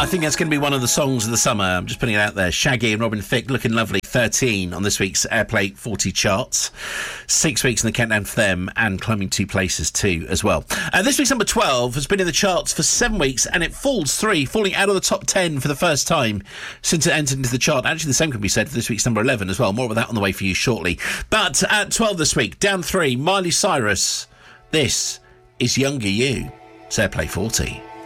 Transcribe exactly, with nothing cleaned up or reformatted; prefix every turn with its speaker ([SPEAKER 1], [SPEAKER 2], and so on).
[SPEAKER 1] think that's going to be one of the songs of the summer. I'm just putting it out there. Shaggy and Robin Thicke, Looking Lovely, thirteen on this week's Airplay forty charts. Six weeks in the countdown for them, and climbing two places too as well. Uh, this week's number twelve has been in the charts for seven weeks, and it falls three, falling out of the top ten for the first time since it entered into the chart. Actually, the same can be said for this week's number eleven as well. More of that on the way for you shortly. But at twelve this week, down three, Miley Cyrus. This is Younger You. It's Airplay forty.